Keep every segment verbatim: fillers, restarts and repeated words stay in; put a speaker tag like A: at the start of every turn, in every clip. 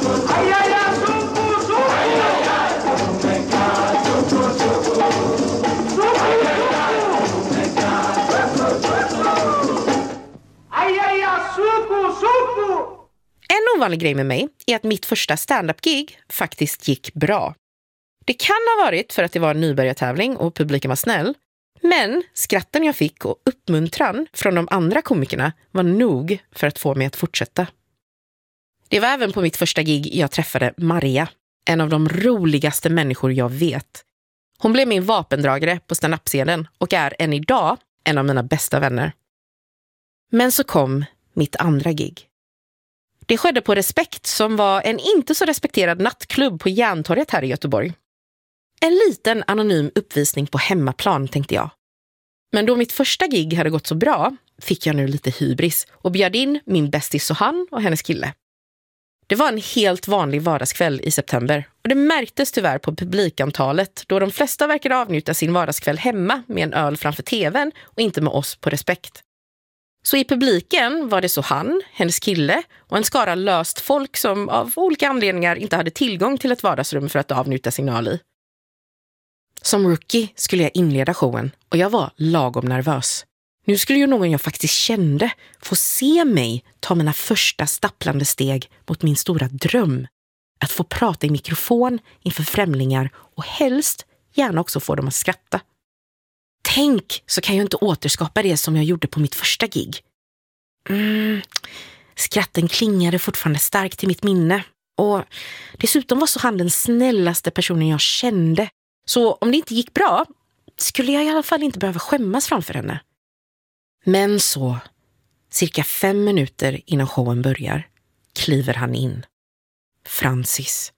A: En ovanlig grej med mig är att mitt första stand-up-gig faktiskt gick bra. Det kan ha varit för att det var en nybörjartävling och publiken var snäll, men skratten jag fick och uppmuntran från de andra komikerna var nog för att få mig att fortsätta. Det var även på mitt första gig jag träffade Maria, en av de roligaste människor jag vet. Hon blev min vapendragare på stand-up-scenen och är än idag en av mina bästa vänner. Men så kom mitt andra gig. Det skedde på Respekt, som var en inte så respekterad nattklubb på Järntorget här i Göteborg. En liten anonym uppvisning på hemmaplan, tänkte jag. Men då mitt första gig hade gått så bra fick jag nu lite hybris och bjöd in min bästis Sohan och hennes kille. Det var en helt vanlig vardagskväll i september och det märktes tyvärr på publikantalet då de flesta verkade avnjuta sin vardagskväll hemma med en öl framför tvn och inte med oss på Respekt. Så i publiken var det Sohan, hennes kille och en skara löst folk som av olika anledningar inte hade tillgång till ett vardagsrum för att avnjuta sin öl i. Som rookie skulle jag inleda showen och jag var lagom nervös. Nu skulle ju någon jag faktiskt kände få se mig ta mina första stapplande steg mot min stora dröm. Att få prata i mikrofon inför främlingar och helst gärna också få dem att skratta. Tänk, så kan jag inte återskapa det som jag gjorde på mitt första gig. Mm, skratten klingade fortfarande starkt i mitt minne. Och dessutom var så han den snällaste personen jag kände. Så om det inte gick bra skulle jag i alla fall inte behöva skämmas framför henne. Men så, cirka fem minuter innan showen börjar, kliver han in. Francis.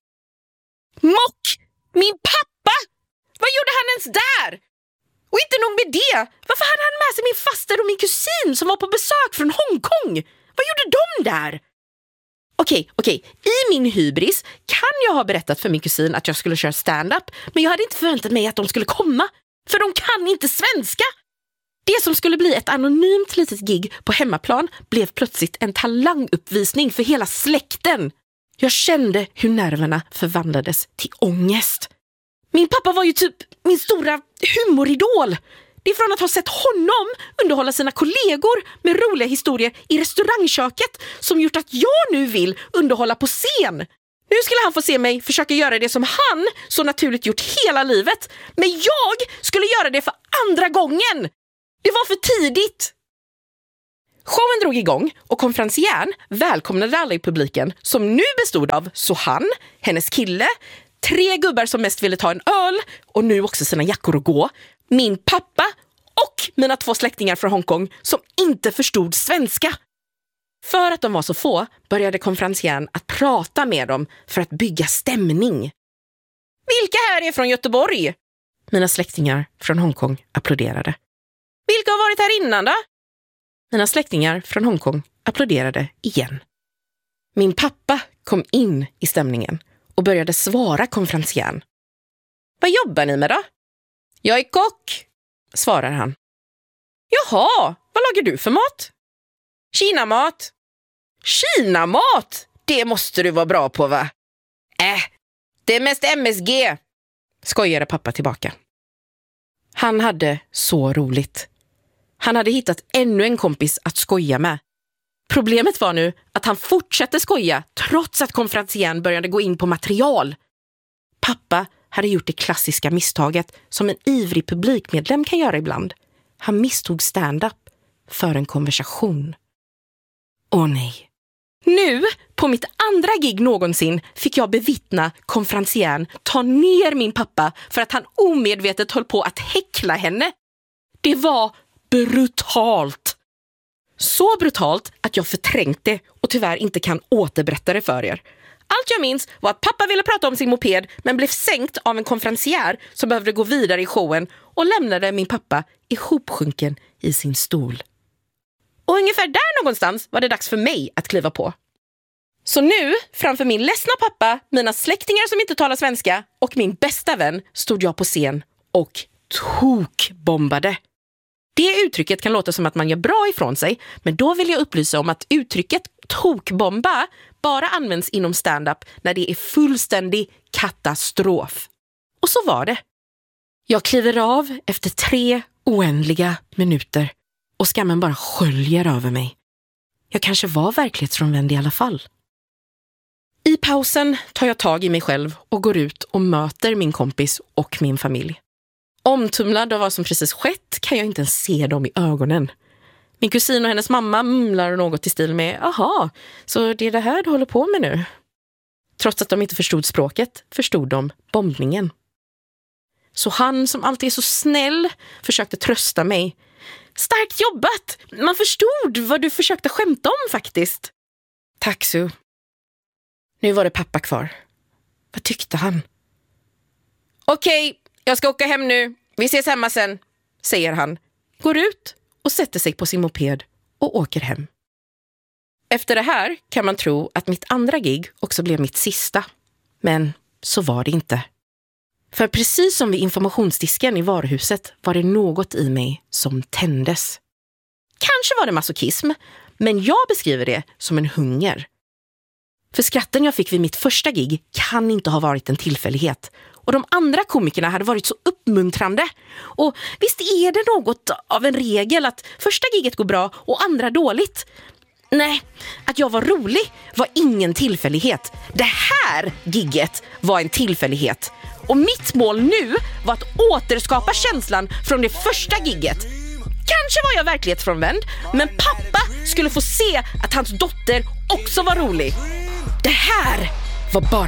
A: Mock! Min pappa! Vad gjorde han ens där? Och inte nog med det, varför hade han med sig min faster och min kusin som var på besök från Hongkong? Vad gjorde de där? Okej, okej, i min hybris kan jag ha berättat för min kusin att jag skulle köra stand-up, men jag hade inte förväntat mig att de skulle komma, för de kan inte svenska. Det som skulle bli ett anonymt litet gig på hemmaplan blev plötsligt en talanguppvisning för hela släkten. Jag kände hur nerverna förvandlades till ångest. Min pappa var ju typ min stora humoridol. Det är från att ha sett honom underhålla sina kollegor med roliga historier i restaurangköket som gjort att jag nu vill underhålla på scen. Nu skulle han få se mig försöka göra det som han så naturligt gjort hela livet. Men jag skulle göra det för andra gången. Det var för tidigt. Showen drog igång och konferencieren välkomnade alla i publiken som nu bestod av Sohan, hennes kille, tre gubbar som mest ville ta en öl och nu också sina jackor och gå, min pappa och mina två släktingar från Hongkong som inte förstod svenska. För att de var så få började konferencieren att prata med dem för att bygga stämning. Vilka här är från Göteborg? Mina släktingar från Hongkong applåderade. Vilka har varit här innan då? Mina släktingar från Hongkong applåderade igen. Min pappa kom in i stämningen och började svara konferencieren. Vad jobbar ni med då? Jag är kock, svarar han. Jaha, vad lagar du för mat? Kinamat. Kinamat? Det måste du vara bra på, va? Äh, det är mest M S G, skojade pappa tillbaka. Han hade så roligt. Han hade hittat ännu en kompis att skoja med. Problemet var nu att han fortsatte skoja trots att konferencieren började gå in på material. Pappa hade gjort det klassiska misstaget som en ivrig publikmedlem kan göra ibland. Han misstog stand-up för en konversation. Åh nej. Nu, på mitt andra gig någonsin, fick jag bevittna konferencieren ta ner min pappa för att han omedvetet höll på att häckla henne. Det var brutalt. Så brutalt att jag förträngt det och tyvärr inte kan återberätta det för er. Allt jag minns var att pappa ville prata om sin moped men blev sänkt av en konferencier som behövde gå vidare i showen och lämnade min pappa ihopsjunken i sin stol. Och ungefär där någonstans var det dags för mig att kliva på. Så nu, framför min ledsna pappa, mina släktingar som inte talar svenska och min bästa vän stod jag på scen och tokbombade. Det uttrycket kan låta som att man gör bra ifrån sig, men då vill jag upplysa om att uttrycket tokbomba bara används inom stand-up när det är fullständig katastrof. Och så var det. Jag kliver av efter tre oändliga minuter och skammen bara sköljer över mig. Jag kanske var verklighetsfrånvänd i alla fall. I pausen tar jag tag i mig själv och går ut och möter min kompis och min familj. Omtumlad av vad som precis skett kan jag inte ens se dem i ögonen. Min kusin och hennes mamma mumlar något i stil med aha, så det är det här du håller på med nu? Trots att de inte förstod språket förstod de bombningen. Så han som alltid är så snäll försökte trösta mig. Starkt jobbat! Man förstod vad du försökte skämta om faktiskt. Tack Sue. Nu var det pappa kvar. Vad tyckte han? Okej, jag ska åka hem nu. Vi ses hemma sen, säger han. Går ut och sätter sig på sin moped och åker hem. Efter det här kan man tro att mitt andra gig också blev mitt sista. Men så var det inte. För precis som vid informationsdisken i varuhuset var det något i mig som tändes. Kanske var det masochism, men jag beskriver det som en hunger. För skratten jag fick vid mitt första gig kan inte ha varit en tillfällighet. Och de andra komikerna hade varit så uppmuntrande. Och visst är det något av en regel att första giget går bra och andra dåligt. Nej, att jag var rolig var ingen tillfällighet. Det här gigget var en tillfällighet. Och mitt mål nu var att återskapa känslan från det första gigget. Kanske var jag verklighetsfrånvänd, men pappa skulle få se att hans dotter också var rolig. Det här var bara